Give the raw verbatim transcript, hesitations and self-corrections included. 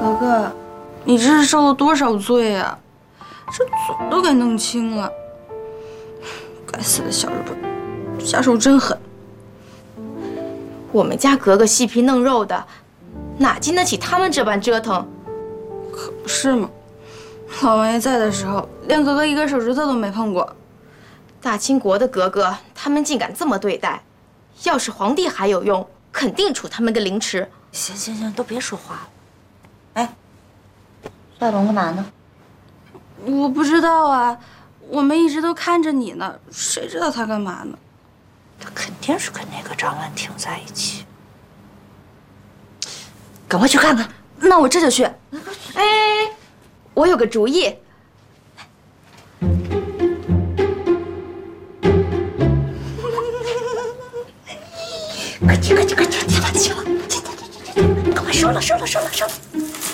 格格，你这是受了多少罪啊？这嘴都给弄青了。该死的小日本，下手真狠。 我们家格格细皮嫩肉的，哪经得起他们这般折腾？ 可不是嘛，老王爷在的时候，连格格一根手指头都没碰过。 大清国的格格，他们竟敢这么对待，要是皇帝还有用，肯定处他们个凌迟。 行行行，都别说话了。哎，帅龙干嘛呢？ 我不知道啊，我们一直都看着你呢，谁知道他干嘛呢？ 他肯定是跟那个张婉婷在一起。赶快去看看。 那我这就去。 哎，我有个主意。 快去快去快去，起来起来，快快快快，快快收了收了收了收了。